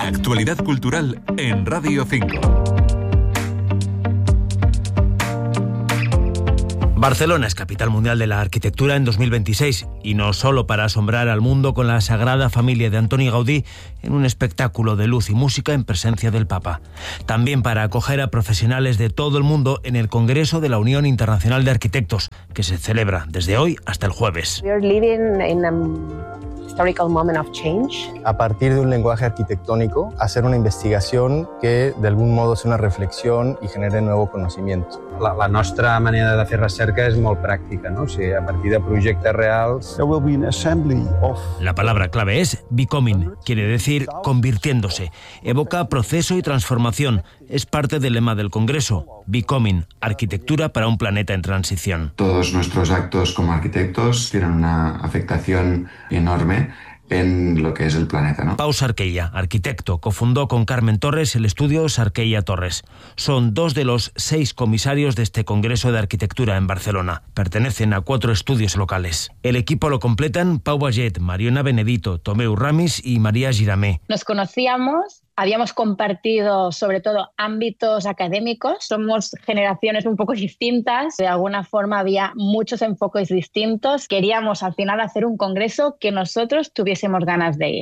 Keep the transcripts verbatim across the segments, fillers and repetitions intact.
La actualidad cultural en Radio cinco. Barcelona es capital mundial de la arquitectura en dos mil veintiséis, y no solo para asombrar al mundo con la Sagrada Familia de Antoni Gaudí en un espectáculo de luz y música en presencia del Papa. También para acoger a profesionales de todo el mundo en el Congreso de la Unión Internacional de Arquitectos, que se celebra desde hoy hasta el jueves. We are living in a historical moment of change. A partir de un lenguaje arquitectónico, hacer una investigación que de algún modo sea una reflexión y genere nuevo conocimiento. La, la nostra manera de fer recerca és molt pràctica, no? O sigui, a partir de projectes reals... There will be an assembly of... La palabra clave es becoming, quiere decir convirtiéndose. Evoca proceso y transformación. Es parte del lema del Congreso. Becoming, arquitectura para un planeta en transición. Todos nuestros actos como arquitectos tienen una afectación enorme en lo que es el planeta, ¿no? Pau Sarqueia, arquitecto, cofundó con Carmen Torres el estudio Sarqueia Torres. Son dos de los seis comisarios de este Congreso de Arquitectura en Barcelona. Pertenecen a cuatro estudios locales. El equipo lo completan Pau Baget, Mariona Benedito, Tomeu Ramis y María Giramé. Nos conocíamos, habíamos compartido sobre todo ámbitos académicos, somos generaciones un poco distintas, de alguna forma había muchos enfoques distintos. Queríamos al final hacer un congreso que nosotros tuviésemos ganas de ir.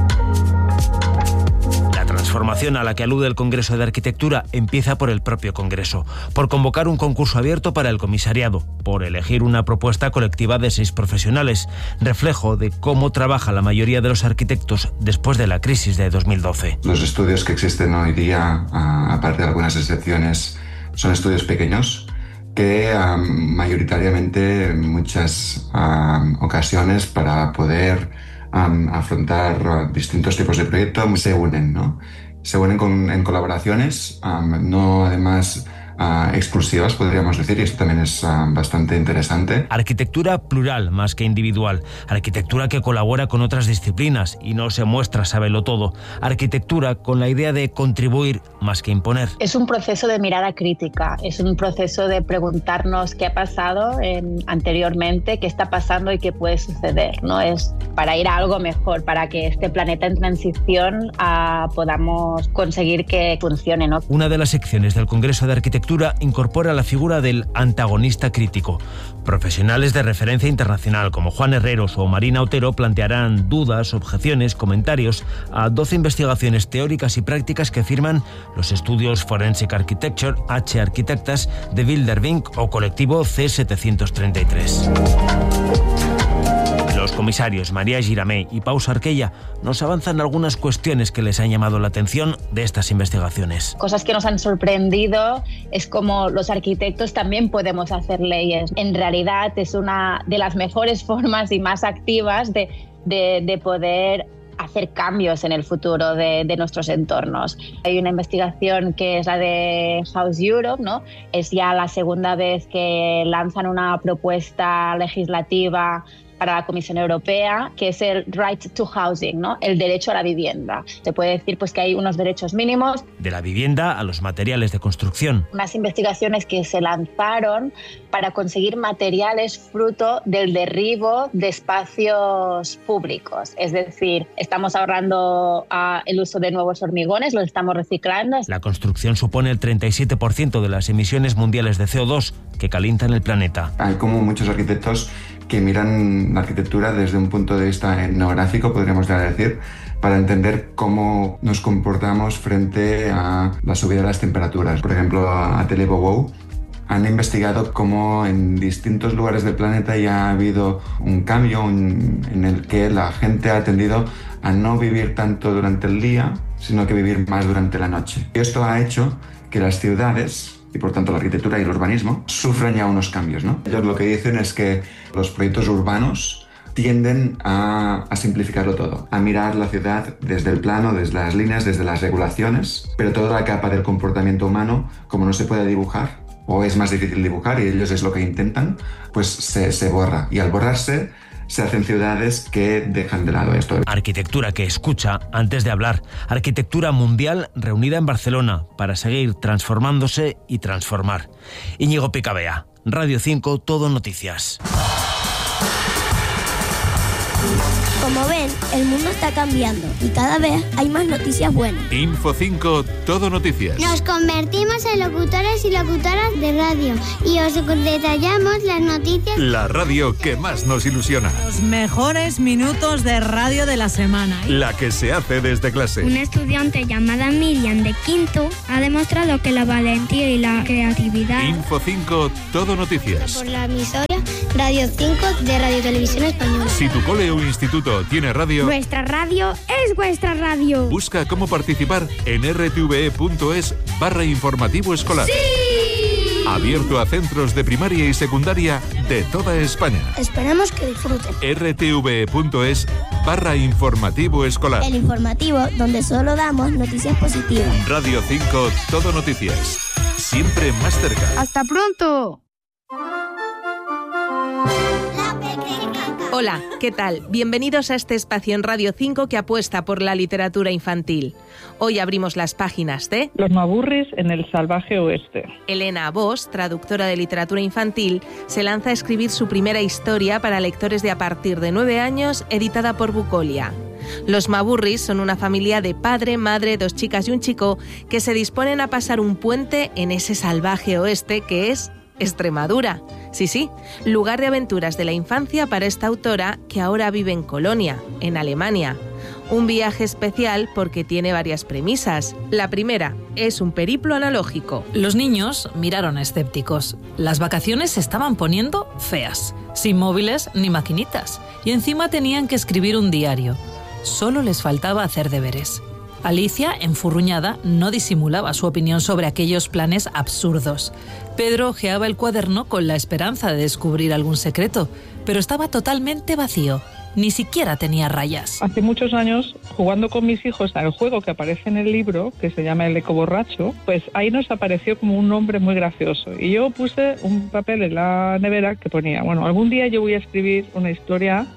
La transformación a la que alude el Congreso de Arquitectura empieza por el propio Congreso, por convocar un concurso abierto para el comisariado, por elegir una propuesta colectiva de seis profesionales, reflejo de cómo trabaja la mayoría de los arquitectos después de la crisis de dos mil doce. Los estudios que existen hoy día, aparte de algunas excepciones, son estudios pequeños que um, mayoritariamente en muchas um, ocasiones para poder um, afrontar uh, distintos tipos de proyectos se unen, ¿no? Se unen con, en colaboraciones, um, no además uh, exclusivas, podríamos decir, y esto también es uh, bastante interesante. Arquitectura plural más que individual, arquitectura que colabora con otras disciplinas y no se muestra sábelo todo, arquitectura con la idea de contribuir más que imponer. Es un proceso de mirada crítica, es un proceso de preguntarnos qué ha pasado en, anteriormente, qué está pasando y qué puede suceder, ¿no? Es para ir a algo mejor, para que este planeta en transición uh, podamos conseguir que funcione, ¿no? Una de las secciones del Congreso de Arquitectura incorpora la figura del antagonista crítico. Profesionales de referencia internacional como Juan Herreros o Marina Otero plantearán dudas, objeciones, comentarios a doce investigaciones teóricas y prácticas que firman los estudios Forensic Architecture, H Arquitectas, de Bildervink o colectivo C setecientos treinta y tres. Los comisarios María Giramé y Pau Sarqueia nos avanzan algunas cuestiones que les han llamado la atención de estas investigaciones. Cosas que nos han sorprendido es como los arquitectos también podemos hacer leyes. En realidad es una de las mejores formas y más activas de, de, de poder hacer cambios en el futuro de, de nuestros entornos. Hay una investigación que es la de House Europe, ¿no? Es ya la segunda vez que lanzan una propuesta legislativa para la Comisión Europea, que es el right to housing, ¿no? El derecho a la vivienda. Se puede decir pues que hay unos derechos mínimos. De la vivienda a los materiales de construcción. Unas investigaciones que se lanzaron para conseguir materiales fruto del derribo de espacios públicos. Es decir, estamos ahorrando uh, el uso de nuevos hormigones, los estamos reciclando. La construcción supone el treinta y siete por ciento de las emisiones mundiales de C O dos que calientan el planeta. Hay como muchos arquitectos que miran la arquitectura desde un punto de vista etnográfico, podríamos decir, para entender cómo nos comportamos frente a la subida de las temperaturas. Por ejemplo, Atelier Bouwou han investigado cómo en distintos lugares del planeta ya ha habido un cambio en el que la gente ha tendido a no vivir tanto durante el día, sino que vivir más durante la noche. Y esto ha hecho que las ciudades, y por tanto la arquitectura y el urbanismo, sufren ya unos cambios, ¿no? Ellos lo que dicen es que los proyectos urbanos tienden a, a simplificarlo todo, a mirar la ciudad desde el plano, desde las líneas, desde las regulaciones, pero toda la capa del comportamiento humano, como no se puede dibujar, o es más difícil dibujar, y ellos es lo que intentan, pues se, se borra. Y al borrarse, se hacen ciudades que dejan de lado esto. Arquitectura que escucha antes de hablar. Arquitectura mundial reunida en Barcelona para seguir transformándose y transformar. Íñigo Picabea, Radio cinco, Todo Noticias. Como ven, el mundo está cambiando y cada vez hay más noticias buenas. Info cinco, Todo Noticias. Nos convertimos en locutores y locutoras de radio y os detallamos las noticias. La radio que más nos ilusiona. Los mejores minutos de radio de la semana. ¿eh? La que se hace desde clase. Una estudiante llamada Miriam de quinto ha demostrado que la valentía y la creatividad. Info cinco, Todo Noticias. Por la emisora Radio cinco de Radio Televisión Española. Si tu cole o instituto tiene radio, Nuestra radio es vuestra radio. busca cómo participar en r t v e punto es barra informativo escolar. ¡Sí! Abierto a centros de primaria y secundaria de toda España. Esperamos que disfruten. r t v e punto es barra informativo escolar. El informativo donde solo damos noticias positivas. Radio cinco, Todo Noticias. Siempre más cerca. ¡Hasta pronto! Hola, ¿qué tal? Bienvenidos a este espacio en Radio cinco que apuesta por la literatura infantil. Hoy abrimos las páginas de Los Maburris en el salvaje oeste. Elena Bosch, traductora de literatura infantil, se lanza a escribir su primera historia para lectores de a partir de nueve años, editada por Bucolia. Los Maburris son una familia de padre, madre, dos chicas y un chico que se disponen a pasar un puente en ese salvaje oeste que es Extremadura. Sí, sí, lugar de aventuras de la infancia para esta autora que ahora vive en Colonia, en Alemania. Un viaje especial porque tiene varias premisas. La primera es un periplo analógico. Los niños miraron escépticos. Las vacaciones se estaban poniendo feas, sin móviles ni maquinitas, y encima tenían que escribir un diario. Solo les faltaba hacer deberes. Alicia, enfurruñada, no disimulaba su opinión sobre aquellos planes absurdos. Pedro hojeaba el cuaderno con la esperanza de descubrir algún secreto, pero estaba totalmente vacío. Ni siquiera tenía rayas. Hace muchos años, jugando con mis hijos al juego que aparece en el libro, que se llama El Eco Borracho, pues ahí nos apareció como un nombre muy gracioso. Y yo puse un papel en la nevera que ponía, bueno, algún día yo voy a escribir una historia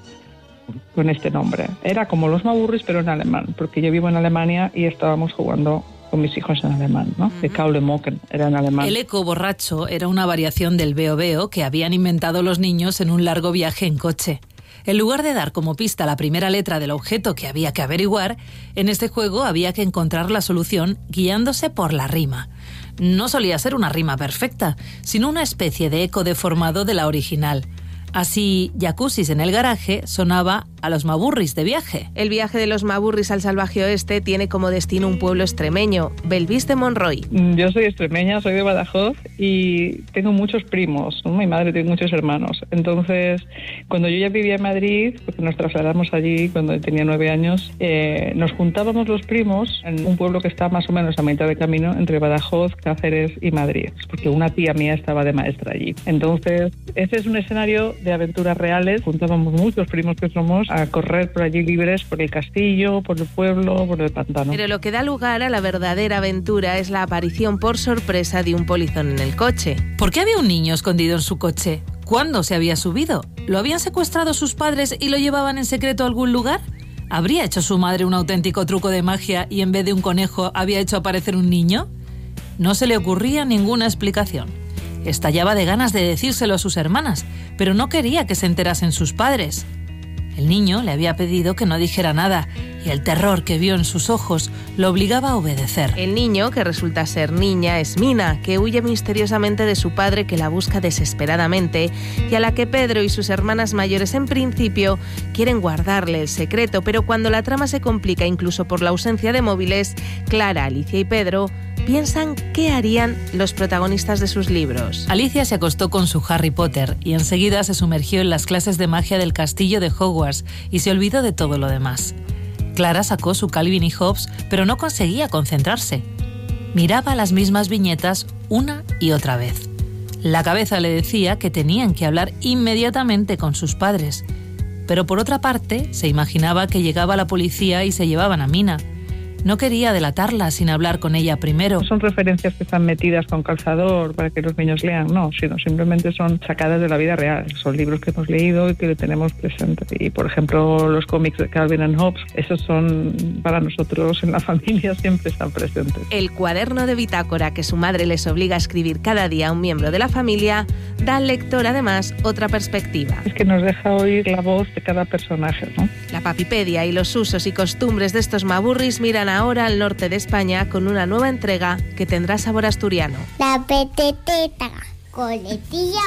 con este nombre. Era como Los Maburris, pero en alemán, porque yo vivo en Alemania y estábamos jugando con mis hijos en alemán, ¿no? Uh-huh. De Kaule Mocken, era en alemán. El Eco Borracho era una variación del Veo Veo que habían inventado los niños en un largo viaje en coche. En lugar de dar como pista la primera letra del objeto que había que averiguar, en este juego había que encontrar la solución guiándose por la rima. No solía ser una rima perfecta, sino una especie de eco deformado de la original. Así, Jacuzzis en el garaje sonaba a Los Maburris de viaje. El viaje de los Maburris al salvaje oeste tiene como destino un pueblo extremeño, Belvís de Monroy. Yo soy extremeña, soy de Badajoz y tengo muchos primos, ¿no? Mi madre tiene muchos hermanos. Entonces, cuando yo ya vivía en Madrid, porque nos trasladamos allí cuando tenía nueve años, eh, nos juntábamos los primos en un pueblo que está más o menos a mitad de camino entre Badajoz, Cáceres y Madrid, porque una tía mía estaba de maestra allí. Entonces, ese es un escenario de aventuras reales. Juntábamos muchos primos que somos a correr por allí libres, por el castillo, por el pueblo, por el pantano. Pero lo que da lugar a la verdadera aventura es la aparición por sorpresa de un polizón en el coche. ¿Por qué había un niño escondido en su coche? ¿Cuándo se había subido? ¿Lo habían secuestrado sus padres y lo llevaban en secreto a algún lugar? ¿Habría hecho su madre un auténtico truco de magia y en vez de un conejo había hecho aparecer un niño? No se le ocurría ninguna explicación. Estallaba de ganas de decírselo a sus hermanas, pero no quería que se enterasen sus padres. El niño le había pedido que no dijera nada y el terror que vio en sus ojos lo obligaba a obedecer. El niño, que resulta ser niña, es Mina, que huye misteriosamente de su padre que la busca desesperadamente y a la que Pedro y sus hermanas mayores en principio quieren guardarle el secreto, pero cuando la trama se complica incluso por la ausencia de móviles, Clara, Alicia y Pedro piensan qué harían los protagonistas de sus libros. Alicia se acostó con su Harry Potter y enseguida se sumergió en las clases de magia del castillo de Hogwarts y se olvidó de todo lo demás. Clara sacó su Calvin y Hobbes, pero no conseguía concentrarse. Miraba las mismas viñetas una y otra vez. La cabeza le decía que tenían que hablar inmediatamente con sus padres, pero por otra parte se imaginaba que llegaba la policía y se llevaban a Mina. No quería delatarla sin hablar con ella primero. No son referencias que están metidas con calzador para que los niños lean, no, sino simplemente son sacadas de la vida real. Son libros que hemos leído y que tenemos presentes. Y, por ejemplo, los cómics de Calvin and Hobbes, esos son, para nosotros en la familia, siempre están presentes. El cuaderno de bitácora que su madre les obliga a escribir cada día a un miembro de la familia da al lector, además, otra perspectiva. Es que nos deja oír la voz de cada personaje, ¿no? La papipedia y los usos y costumbres de estos maburris miran ahora al norte de España con una nueva entrega que tendrá sabor asturiano. La peteteta, coletilla